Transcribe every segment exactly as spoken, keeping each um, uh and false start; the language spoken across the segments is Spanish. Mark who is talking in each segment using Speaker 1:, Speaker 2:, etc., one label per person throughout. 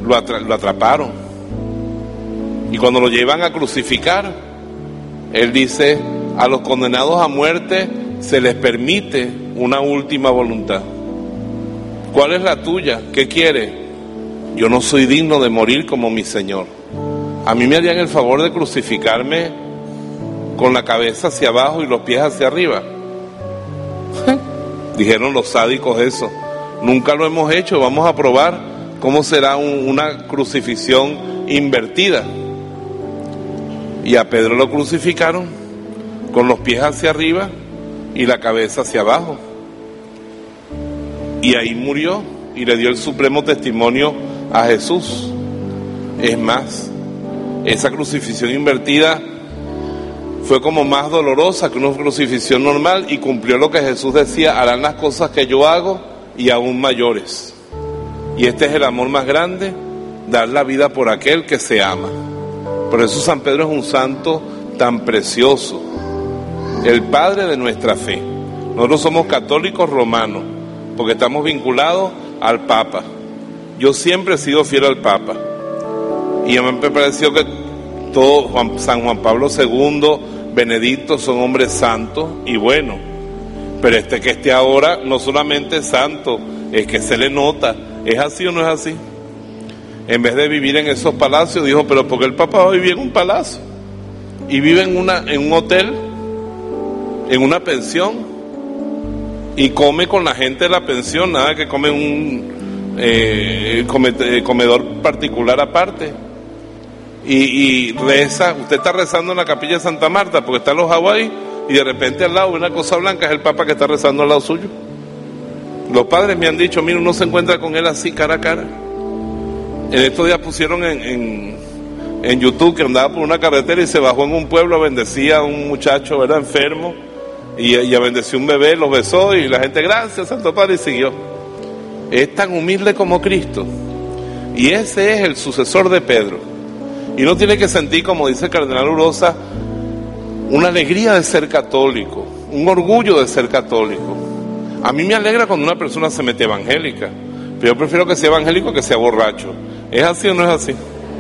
Speaker 1: lo, atra- lo atraparon. Y cuando lo llevan a crucificar, él dice, a los condenados a muerte se les permite una última voluntad. ¿Cuál es la tuya? ¿Qué quiere? Yo no soy digno de morir como mi Señor. A mí me harían el favor de crucificarme con la cabeza hacia abajo y los pies hacia arriba. Dijeron los sádicos eso. Nunca lo hemos hecho, vamos a probar cómo será un, una crucifixión invertida. Y a Pedro lo crucificaron con los pies hacia arriba y la cabeza hacia abajo. Y ahí murió y le dio el supremo testimonio a Jesús. Es más, esa crucifixión invertida fue como más dolorosa que una crucifixión normal y cumplió lo que Jesús decía, harán las cosas que yo hago y aún mayores. Y este es el amor más grande, dar la vida por aquel que se ama. Por eso San Pedro es un santo tan precioso, el padre de nuestra fe. Nosotros somos católicos romanos, porque estamos vinculados al Papa. Yo siempre he sido fiel al Papa. Y a mí me pareció que todo Juan, San Juan Pablo segundo, Benedicto son hombres santos y buenos. Pero este que esté ahora no solamente es santo, es que se le nota. ¿Es así o no es así? En vez de vivir en esos palacios, dijo, pero ¿por qué el Papa va a vivir en un palacio? Y vive en, una, en un hotel, en una pensión, y come con la gente de la pensión, nada que come en un eh, come, eh, comedor particular aparte. Y, y reza, usted está rezando en la capilla de Santa Marta, porque está en los Hawái, y de repente al lado una cosa blanca es el Papa que está rezando al lado suyo. Los padres me han dicho, mira, uno se encuentra con él así cara a cara. En estos días pusieron en, en, en YouTube que andaba por una carretera y se bajó en un pueblo, bendecía a un muchacho, ¿verdad?, enfermo, y, y bendeció un bebé, los besó, y la gente, gracias, Santo Padre, y siguió. Es tan humilde como Cristo, y ese es el sucesor de Pedro. Y no tiene que sentir, como dice el cardenal Urosa, una alegría de ser católico, un orgullo de ser católico. A mí me alegra cuando una persona se mete evangélica, pero yo prefiero que sea evangélico que sea borracho. ¿Es así o no es así?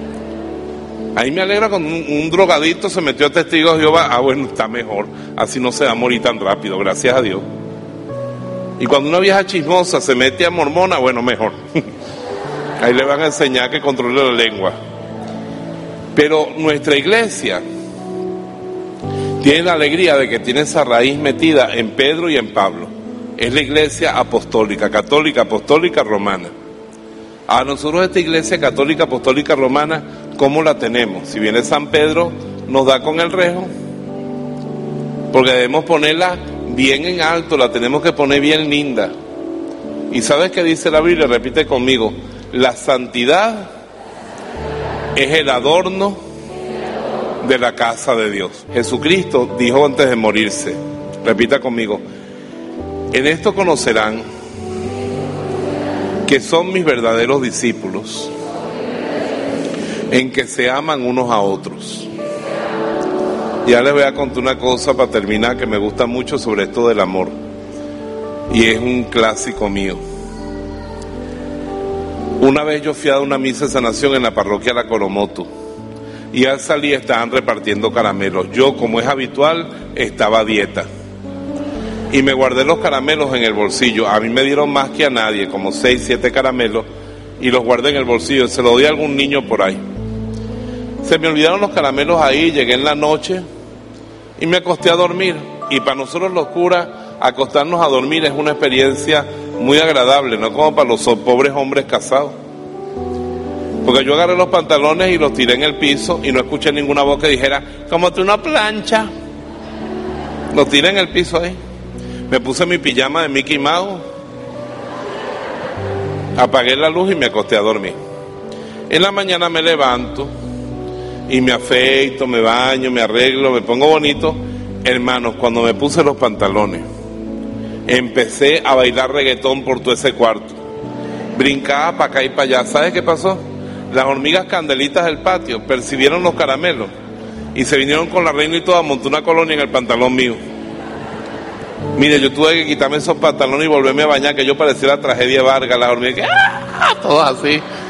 Speaker 1: A mí me alegra cuando un, un drogadicto se metió a Testigos de Jehová. Ah, bueno, está mejor, así no se va a morir tan rápido, gracias a Dios. Y cuando una vieja chismosa se mete a mormona, bueno, mejor. Ahí le van a enseñar que controle la lengua. Pero nuestra iglesia tiene la alegría de que tiene esa raíz metida en Pedro y en Pablo. Es la iglesia apostólica, católica, apostólica, romana. A nosotros esta iglesia católica, apostólica, romana, ¿cómo la tenemos? Si viene San Pedro, nos da con el rejo, porque debemos ponerla bien en alto, la tenemos que poner bien linda. ¿Y sabes qué dice la Biblia? Repite conmigo, la santidad es el adorno de la casa de Dios. Jesucristo dijo antes de morirse, repita conmigo, en esto conocerán que son mis verdaderos discípulos, en que se aman unos a otros. Ya les voy a contar una cosa para terminar que me gusta mucho sobre esto del amor, y es un clásico mío. Una vez yo fui a una misa de sanación en la parroquia La Coromoto, y al salir estaban repartiendo caramelos. Yo, como es habitual, estaba a dieta y me guardé los caramelos en el bolsillo. A mí me dieron más que a nadie, como seis, siete caramelos, y los guardé en el bolsillo. Se los di a algún niño por ahí. Se me olvidaron los caramelos ahí, llegué en la noche y me acosté a dormir. Y para nosotros los curas, acostarnos a dormir es una experiencia muy agradable, no como para los pobres hombres casados. Porque yo agarré los pantalones y los tiré en el piso y no escuché ninguna voz que dijera, como tú una plancha. Los tiré en el piso ahí. Me puse mi pijama de Mickey Mouse, apagué la luz y me acosté a dormir. En la mañana me levanto y me afeito, me baño, me arreglo, me pongo bonito. Hermanos, cuando me puse los pantalones, empecé a bailar reggaetón por todo ese cuarto. Brincaba para acá y para allá. ¿Sabes qué pasó? Las hormigas candelitas del patio percibieron los caramelos y se vinieron con la reina y toda, montó una colonia en el pantalón mío. Mire, yo tuve que quitarme esos pantalones y volverme a bañar, que yo parecía la tragedia Vargas, las hormigas, ¡ah! Todos así.